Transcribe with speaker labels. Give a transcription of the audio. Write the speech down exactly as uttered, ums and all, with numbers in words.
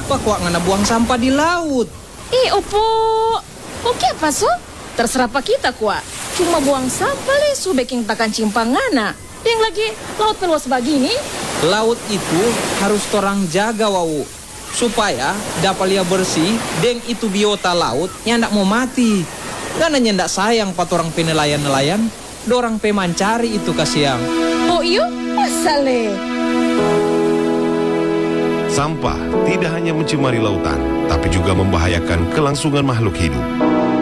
Speaker 1: Apa kuak ngana buang sampah di laut?
Speaker 2: Eh, opo. Oke apa so? Terserah pak kita kuak. Cuma buang sampah le su baking takan cimpangana. Yang lagi laut meluas begini.
Speaker 1: Laut itu harus torang jaga wau. Supaya dapat lia bersih, deng itu biota laut yang ndak mau mati. Karena nyendak sayang pat orang penelayan-nelayan, dorang pemancari itu kasiang.
Speaker 2: Oh iyo, masa le?
Speaker 3: Sampah tidak hanya mencemari lautan, tapi juga membahayakan kelangsungan makhluk hidup.